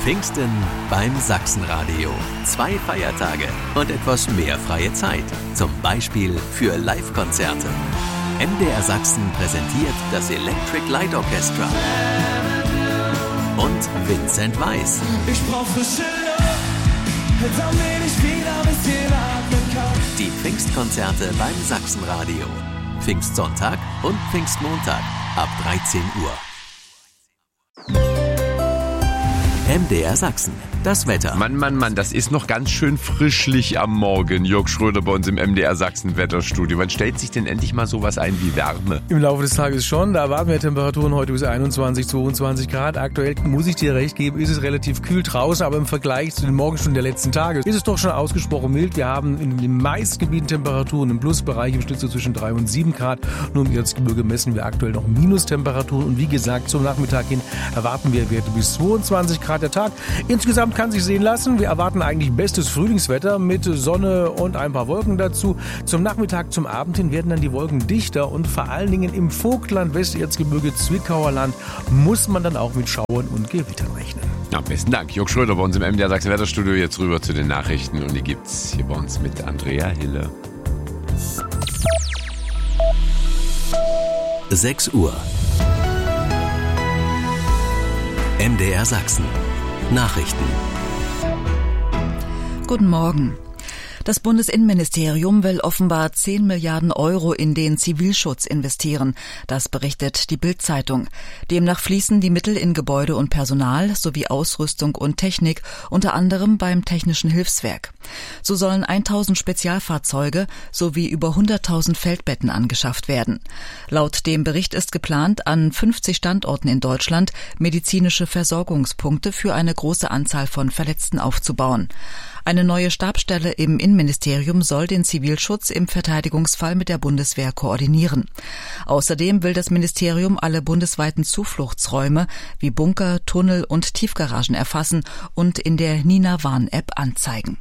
Pfingsten beim Sachsenradio. 2 Feiertage und etwas mehr freie Zeit. Zum Beispiel für Live-Konzerte. MDR Sachsen präsentiert das Electric Light Orchestra und Vincent Weiss. Ich brauch frische Luft, damit ich wieder ein bisschen atmen kann. Die Pfingstkonzerte beim Sachsenradio. Pfingstsonntag und Pfingstmontag ab 13 Uhr. MDR Sachsen, das Wetter. Mann, das ist noch ganz schön frischlich am Morgen. Jörg Schröder bei uns im MDR Sachsen Wetterstudio. Wann stellt sich denn endlich mal sowas ein wie Wärme? Im Laufe des Tages schon. Da erwarten wir Temperaturen heute bis 21, 22 Grad. Aktuell, muss ich dir recht geben, ist es relativ kühl draußen, aber im Vergleich zu den Morgenstunden der letzten Tage ist es doch schon ausgesprochen mild. Wir haben in den meisten Gebieten Temperaturen im Plusbereich im Schnitt so zwischen 3 und 7 Grad. Nur im Erzgebirge messen wir aktuell noch Minustemperaturen. Und wie gesagt, zum Nachmittag hin erwarten wir Werte bis 22 Grad. Der Tag insgesamt kann sich sehen lassen. Wir erwarten eigentlich bestes Frühlingswetter mit Sonne und ein paar Wolken dazu. Zum Nachmittag, zum Abend hin werden dann die Wolken dichter und vor allen Dingen im Vogtland, Westerzgebirge, Zwickauer Land muss man dann auch mit Schauern und Gewittern rechnen. Ja, besten Dank. Jörg Schröder bei uns im MDR Sachsen Wetterstudio. Jetzt rüber zu den Nachrichten und die gibt's hier bei uns mit Andrea Hille. 6 Uhr. MDR Sachsen. Nachrichten. Guten Morgen. Das Bundesinnenministerium will offenbar 10 Milliarden Euro in den Zivilschutz investieren. Das berichtet die Bild-Zeitung. Demnach fließen die Mittel in Gebäude und Personal sowie Ausrüstung und Technik, unter anderem beim Technischen Hilfswerk. So sollen 1000 Spezialfahrzeuge sowie über 100.000 Feldbetten angeschafft werden. Laut dem Bericht ist geplant, an 50 Standorten in Deutschland medizinische Versorgungspunkte für eine große Anzahl von Verletzten aufzubauen. Eine neue Stabsstelle im Innenministerium soll den Zivilschutz im Verteidigungsfall mit der Bundeswehr koordinieren. Außerdem will das Ministerium alle bundesweiten Zufluchtsräume wie Bunker, Tunnel und Tiefgaragen erfassen und in der Nina-Warn-App anzeigen.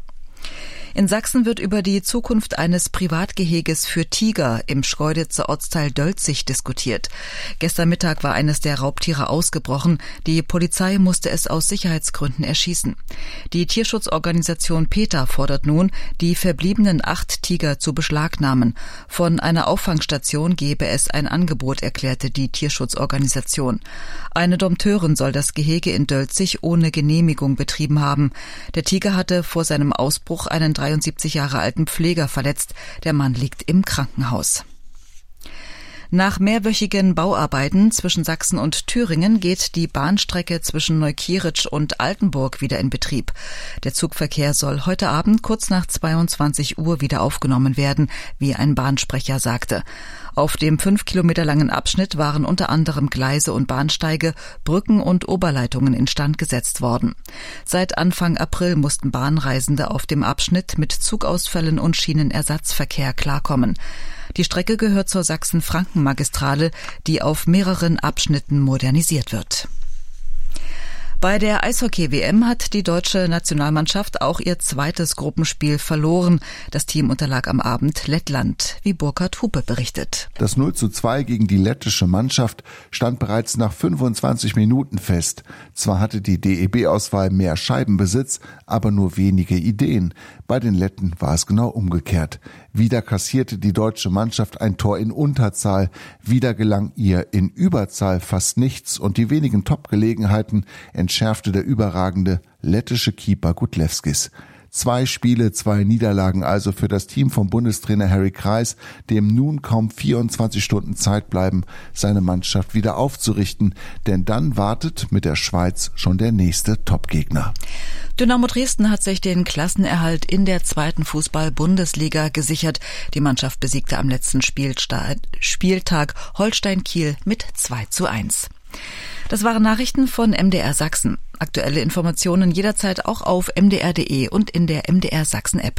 In Sachsen wird über die Zukunft eines Privatgeheges für Tiger im Schkeuditzer Ortsteil Dölzig diskutiert. Gestern Mittag war eines der Raubtiere ausgebrochen. Die Polizei musste es aus Sicherheitsgründen erschießen. Die Tierschutzorganisation PETA fordert nun, die verbliebenen 8 Tiger zu beschlagnahmen. Von einer Auffangstation gebe es ein Angebot, erklärte die Tierschutzorganisation. Eine Dompteurin soll das Gehege in Dölzig ohne Genehmigung betrieben haben. Der Tiger hatte vor seinem Ausbruch einen 73 Jahre alten Pfleger verletzt. Der Mann liegt im Krankenhaus. Nach mehrwöchigen Bauarbeiten zwischen Sachsen und Thüringen geht die Bahnstrecke zwischen Neukieritsch und Altenburg wieder in Betrieb. Der Zugverkehr soll heute Abend kurz nach 22 Uhr wieder aufgenommen werden, wie ein Bahnsprecher sagte. Auf dem 5 Kilometer langen Abschnitt waren unter anderem Gleise und Bahnsteige, Brücken und Oberleitungen instand gesetzt worden. Seit Anfang April mussten Bahnreisende auf dem Abschnitt mit Zugausfällen und Schienenersatzverkehr klarkommen. Die Strecke gehört zur Sachsen-Franken-Magistrale, die auf mehreren Abschnitten modernisiert wird. Bei der Eishockey-WM hat die deutsche Nationalmannschaft auch ihr zweites Gruppenspiel verloren. Das Team unterlag am Abend Lettland, wie Burkhard Hupe berichtet. Das 0:2 gegen die lettische Mannschaft stand bereits nach 25 Minuten fest. Zwar hatte die DEB-Auswahl mehr Scheibenbesitz, aber nur wenige Ideen. Bei den Letten war es genau umgekehrt. Wieder kassierte die deutsche Mannschaft ein Tor in Unterzahl. Wieder gelang ihr in Überzahl fast nichts und die wenigen Top-Gelegenheiten entschärfte der überragende lettische Keeper Gudlewskis. 2 Spiele, 2 Niederlagen also für das Team vom Bundestrainer Harry Kreis, dem nun kaum 24 Stunden Zeit bleiben, seine Mannschaft wieder aufzurichten, denn dann wartet mit der Schweiz schon der nächste Topgegner. Dynamo Dresden hat sich den Klassenerhalt in der 2. Fußball-Bundesliga gesichert. Die Mannschaft besiegte am letzten Spieltag Holstein Kiel mit 2:1. Das waren Nachrichten von MDR Sachsen. Aktuelle Informationen jederzeit auch auf mdr.de und in der MDR Sachsen App.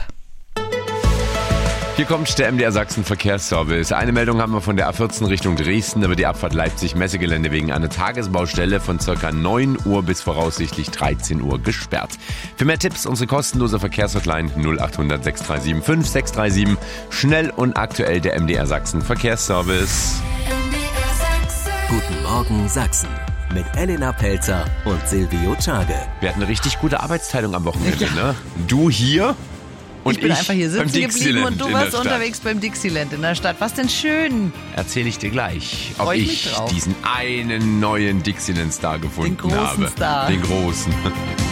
Hier kommt der MDR Sachsen Verkehrsservice. Eine Meldung haben wir von der A14 Richtung Dresden über die Abfahrt Leipzig-Messegelände wegen einer Tagesbaustelle von ca. 9 Uhr bis voraussichtlich 13 Uhr gesperrt. Für mehr Tipps unsere kostenlose Verkehrshotline 0800 637 5637. Schnell und aktuell der MDR Sachsen Verkehrsservice. Guten Morgen Sachsen. mit Elena Pelzer und Silvio Czage. Wir hatten eine richtig gute Arbeitsteilung am Wochenende, ne? Du hier und ich bin einfach hier sitzen geblieben und du warst unterwegs unterwegs beim Dixieland in der Stadt. Was denn schön? Erzähle ich dir gleich, ob Freu ich mich ich drauf. diesen einen neuen Dixieland-Star gefunden Den großen habe. Star. Den großen.